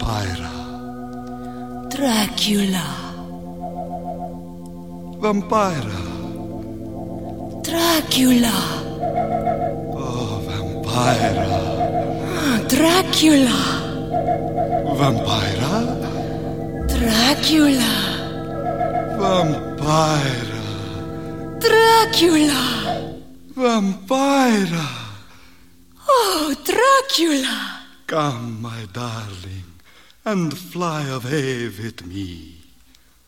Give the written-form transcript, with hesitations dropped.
Vampira. Dracula. Vampira. Dracula. Oh, Vampira. Dracula. Vampira. Dracula. Vampira. Dracula. Vampira. Oh, Dracula. Come, my darling, and fly away with me.